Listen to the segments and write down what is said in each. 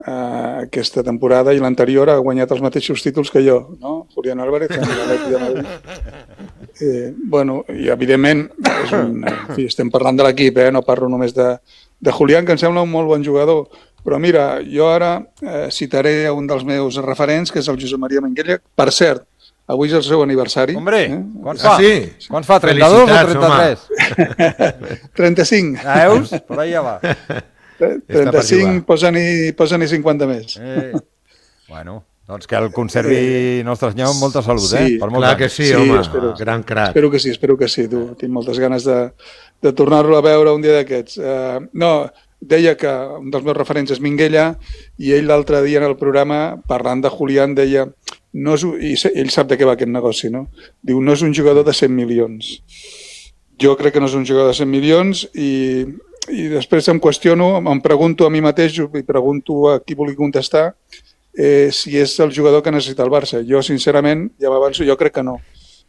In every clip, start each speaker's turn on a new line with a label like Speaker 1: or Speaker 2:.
Speaker 1: aquesta temporada, i l'anterior ha guanyat els mateixos títols que jo, no? Julián Álvarez, en l'Atlètic de Madrid. I evidentment, estem parlant de l'equip, no parlo només de Julián, que em sembla un molt bon jugador. Però mira, jo ara citaré un dels meus referents, que és el Josep Maria Minguella. Per cert, avui és el seu aniversari.
Speaker 2: Hombre, quants fa? Quants fa? 32 o 33?
Speaker 1: 35.
Speaker 2: Veus? Per allà va.
Speaker 1: 35, posa-n'hi 50 més.
Speaker 2: Bueno, doncs que el conservi Nostre Senyor amb molta salut,
Speaker 3: sí,
Speaker 2: per
Speaker 3: clar que sí, home, gran crac.
Speaker 1: Espero que sí, tu. Tinc moltes ganes de tornar-lo a veure un dia d'aquests. Deia que un dels meus referents és Minguella, i ell l'altre dia en el programa, parlant de Julián, deia, i ell sap de què va aquest negoci, no? Diu, no és un jugador de 100 milions. Jo crec que no és un jugador de 100 milions i després em qüestiono, em pregunto a mi mateix i pregunto a qui vulgui contestar si és el jugador que necessita el Barça. Jo, sincerament, ja m'avanço, jo crec que no.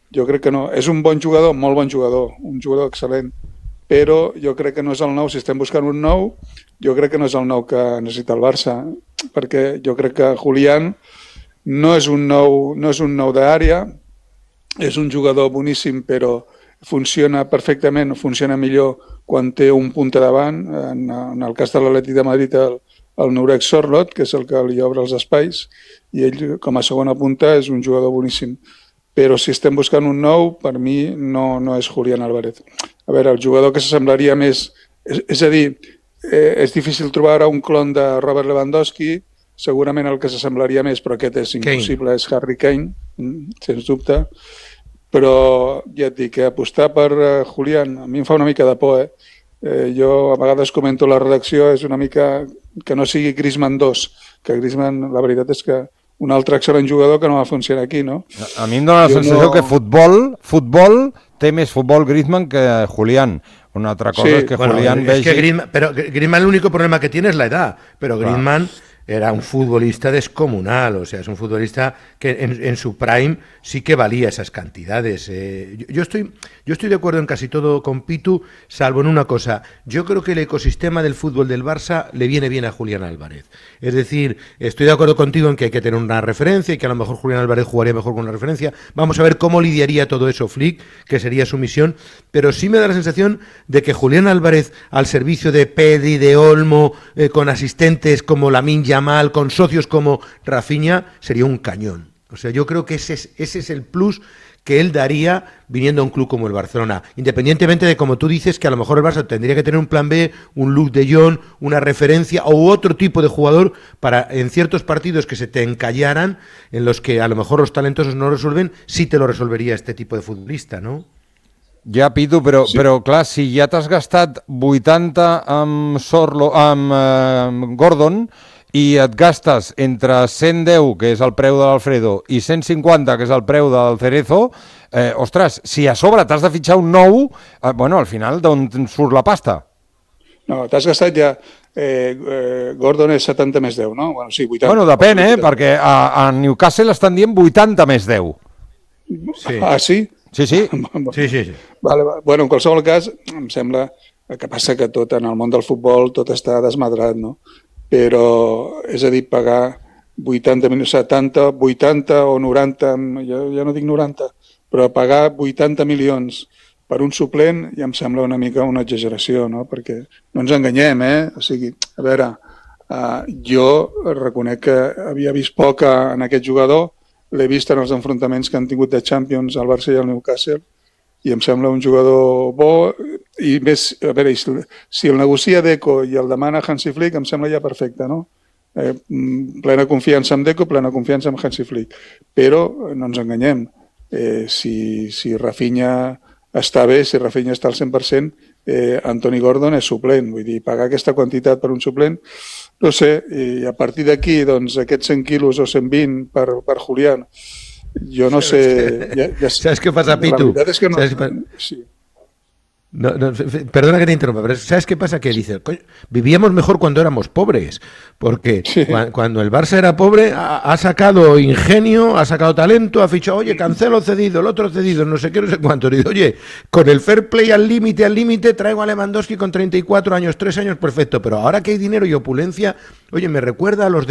Speaker 1: És un bon jugador, molt bon jugador, un jugador excel·lent, però jo crec que no és el nou. Si estem buscant un nou, jo crec que no és el nou que necessita el Barça, perquè jo crec que Julián no és un nou d'àrea, és un jugador boníssim, però funciona perfectament, funciona millor quan té un punta davant. En el cas de l'Atlètic de Madrid, el Nurek Sorloth, que és el que li obre els espais, i ell com a segona punta és un jugador boníssim. Però si estem buscant un nou, per mi no és Julián Álvarez. A veure, el jugador que s'assemblaria més... És a dir, és difícil trobar ara un clon de Robert Lewandowski, segurament el que s'assemblaria més, però aquest és impossible, és Harry Kane, sens dubte. Però ja et dic, apostar per Julián a mi em fa una mica de por. Jo a vegades comento a la redacció, és una mica que no sigui Griezmann 2, que Griezmann, la veritat és que un altre excel·lent jugador que no va funcionar aquí, no?
Speaker 2: A mi em dóna la sensació que futbol té més futbol Griezmann que Julián. Una altra cosa és que Julián vegi...
Speaker 3: Pero Griezmann el único problema que tiene es la edad, pero Griezmann era un futbolista descomunal, o sea, es un futbolista que en su prime sí que valía esas cantidades. Yo estoy de acuerdo en casi todo con Pitu, salvo en una cosa. Yo creo que el ecosistema del fútbol del Barça le viene bien a Julián Álvarez. Es decir, estoy de acuerdo contigo en que hay que tener una referencia y que a lo mejor Julián Álvarez jugaría mejor con una referencia. Vamos a ver cómo lidiaría todo eso Flick, que sería su misión. Pero sí me da la sensación de que Julián Álvarez, al servicio de Pedri, de Olmo, con asistentes como Lamine Yamal, con socios como Rafinha, sería un cañón. O sea, yo creo que ese es el plus que él daría viniendo a un club como el Barcelona, independientemente de, como tú dices, que a lo mejor el Barça tendría que tener un plan B, un Luc de Jong, una referencia u otro tipo de jugador para en ciertos partidos que se te encallaran, en los que a lo mejor los talentosos no resuelven, sí te lo resolvería este tipo de futbolista, ¿no?
Speaker 2: Ja, Pitu, però clar, si ja t'has gastat 80 amb Gordon i et gastes entre 110, que és el preu de l'Alfredo, i 150, que és el preu del Cerezo, ostres, si a sobre t'has de fitxar un nou, bueno, al final d'on surt la pasta?
Speaker 1: No, t'has gastat ja... Gordon és 70 més 10, no? Bueno, sí, 80.
Speaker 2: Bueno, depèn, perquè a Newcastle estan dient 80 més 10.
Speaker 1: Sí. Ah, sí?
Speaker 2: Sí.
Speaker 1: Vale. Bueno, en qualsevol cas, em sembla que passa que tot en el món del futbol tot està desmadrat, no? Però, és a dir, pagar 80, 70, 80 o 90, ja no dic 90, però pagar 80 milions per un suplent ja em sembla una mica una exageració, no? Perquè no ens enganyem, O sigui, a veure, jo reconec que havia vist poc en aquest jugador, l'he vist en els enfrontaments que han tingut de Champions al Barça i al Newcastle, i em sembla un jugador bo, i més, a veure, si el negocia Deco i el demana Hansi Flick, em sembla ja perfecte, no? Plena confiança en Deco, plena confiança en Hansi Flick. Però no ens enganyem, si Rafinha està bé, si Rafinha està al 100%, Anthony Gordon és suplent, vull dir, pagar aquesta quantitat per un suplent, no sé, i a partir d'aquí, doncs, aquests 100 quilos o 120 per Julián, yo no sé...
Speaker 3: ¿Sabes qué pasa, Pitu?
Speaker 1: La verdad es que no... Sí.
Speaker 3: No, perdona que te interrumpa, pero ¿sabes qué pasa? Que dices, vivíamos mejor cuando éramos pobres, porque sí. Cuando el Barça era pobre ha sacado ingenio, ha sacado talento, ha fichado, oye, Cancelo cedido, el otro cedido, no sé qué, no sé cuánto. Digo, oye, con el fair play al límite, traigo a Lewandowski con 34 años, 3 años, perfecto, pero ahora que hay dinero y opulencia, oye, me recuerda a los